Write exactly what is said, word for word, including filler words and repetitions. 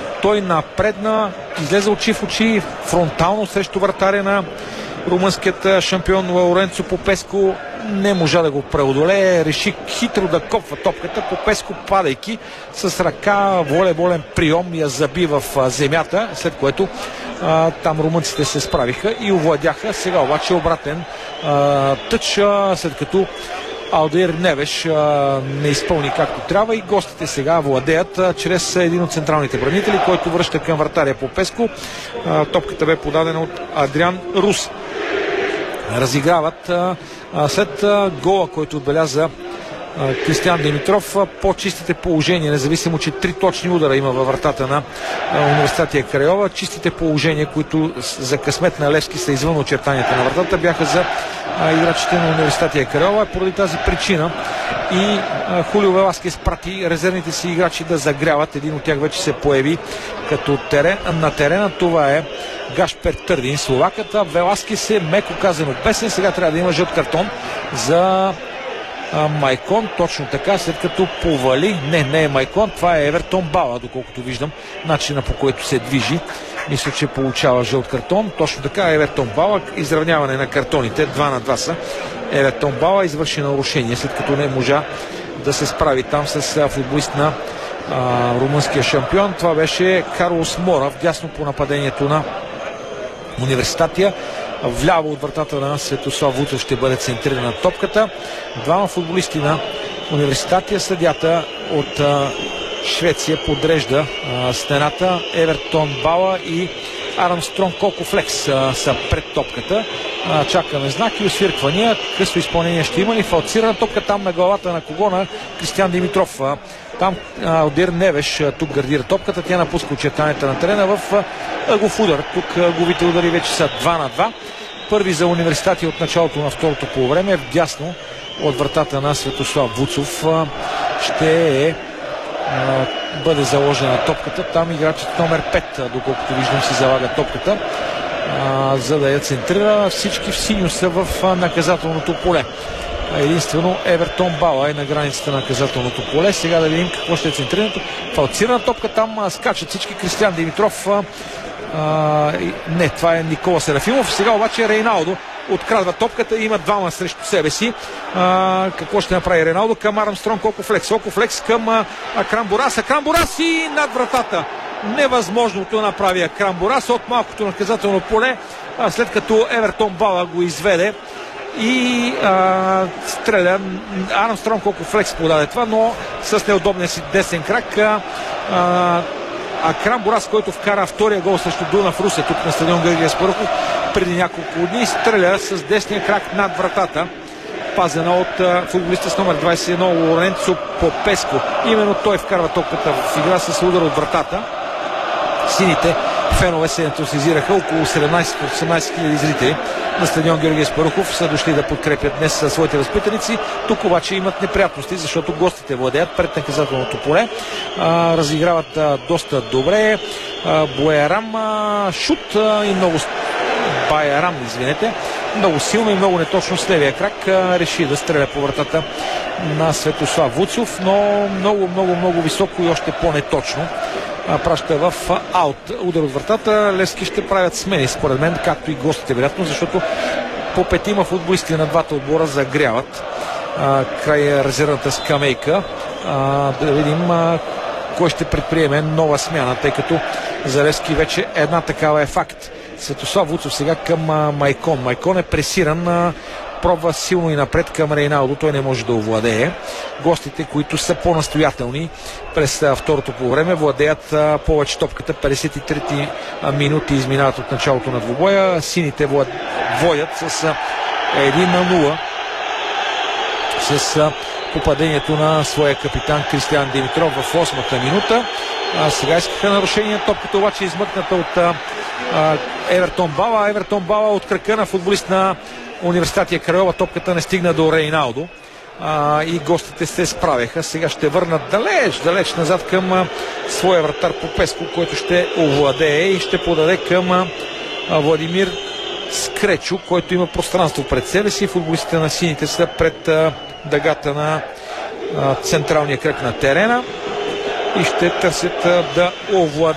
Той напредна, излезе очи в очи фронтално срещу вратаря на румънският шампион Лауренцо Попеско. Не можа да го преодолее, реши хитро да копва топката. Попеско, падайки с ръка, волейболен прием я заби в земята, след което а, там румънците се справиха и овладяха. Сега обаче обратен а, тъч, а, след като Алдир Невеш а, не изпълни както трябва и гостите сега владеят а, чрез един от централните бранители, който връща към вратаря Попеско. А, топката бе подадена от Адриан Рус. Разиграват а, а, след а, гола, който отбеляза а, Кристиян Димитров, а, по-чистите положения, независимо, че три точни удара има във вратата на а, Университатия Крайова. Чистите положения, които за късмет на Левски са извън очертанията на вратата, бяха за а, играчите на Университатия Крайова. Поради тази причина и а, Хулио Веласкес прати резервните си играчи да загряват. Един от тях вече се появи като терен, на терена. Това е Гашпер Търдин, словаката. Веласкес е, меко казано, бесен. Сега трябва да има жълт картон за а, Майкон. Точно така, след като повали. Не, не е Майкон, това е Евертон Бала, доколкото виждам начина, по който се движи. Мисля, че получава жълт картон. Точно така, Евертон Бала. Изравняване на картоните. два на два са. Евертон Бала извърши нарушение, след като не можа да се справи там с футболист на а, румънския шампион. Това беше Карлос Мора, вдясно по нападението на Университатия. Вляво от вратата на Светослав Вуцов ще бъде центрирана топката. Двама футболисти на Университатия. Съдята от а, Швеция подрежда а, стената. Евертон Бала и Армстронг Кокофлекс а, са пред топката. А, чакаме знак и освирквания. Късо изпълнение ще има ли? Фалцирана топка там на главата на кого? На Кристиян Димитров. А, там Алдир Невеш а, тук гардира топката. Тя напуска очертанията на терена в ъгов удар. Тук ъговите удари вече са два на два. Първи за Университатия от началото на второто полувреме. Вдясно от вратата на Светослав Вуцов а, ще е бъде заложена топката. Там играчът номер пет, доколкото виждам, си залага топката, а, за да я центрира. Всички в синьо са в а, наказателното поле. Единствено Евертон Бала е на границата на наказателното поле. Сега да видим какво ще е центрирането. Фалцирана топка, там а, скачат всички. Кристиян Димитров. А, а, не, това е Никола Серафимов. Сега обаче Рейналдо открадва топката и има двама срещу себе си. А, какво ще направи Реналдо? Към Армстронг Окофлекс. Окофлекс към а, Акрам Борас. Акрам Борас и над вратата. Невъзможното направи Акрам Борас от малкото наказателно поле, а, след като Евертон Бала го изведе и а, стреля. Армстронг Окофлекс подаде това, но с неудобния си десен крак. А, а, Акрам Борас, който вкара втория гол срещу Дунав Русе тук на стадион Георги Аспарухов преди няколко дни, стреля с десния крак над вратата, пазена от а, футболиста с номер двадесет и едно Лоренцо Попеско. Именно той вкарва топката в игра с удар от вратата. Сините фенове се ентусизираха. Около седемнадесет-осемнадесет хиляди зрители на стадион Георги Аспарухов са дошли да подкрепят днес своите възпитаници. Тук обаче имат неприятности, защото гостите владеят пред наказателното поле. А, разиграват а, доста добре. А, Боярам а, шут а, и много Байарам, извинете. Много силно и много неточно с левия крак а, реши да стреля по вратата на Светослав Вуцов, но много, много, много високо и още по-неточно. Праща в аут. Удар от вратата. Левски ще правят смени, според мен, както и гостите, вероятно, защото по петима футболисти на двата отбора загряват а, край резервната скамейка. А, да видим а, кой ще предприеме нова смяна, тъй като за Левски вече една такава е факт. Светослав Вуцов сега към а, Майкон. Майкон е пресиран, а, пробва силно и напред към Рейналдо. Той не може да овладее. Гостите, които са по-настоятелни през а, второто полувреме, владеят а, повече топката. петдесет и трети минути изминават от началото на двубоя. Сините влад... водят с а, едно на нула с а, попадението на своя капитан Кристиян Димитров в осмата минута. А, сега искаха нарушение. Топката обаче е измъкната от а, а, Евертон Бала. Евертон Бала от крака на футболист на Университатия Крайова. Топката не стигна до Рейналдо а, и гостите се справяха. Сега ще върнат далеч, далеч назад към а, своя вратар Попеско, който ще овладее и ще подаде към а, Владимир Скречо, който има пространство пред себе си. Футболистите на сините са пред а, дъгата на а, централния кръг на терена и ще търсят а, да овладеят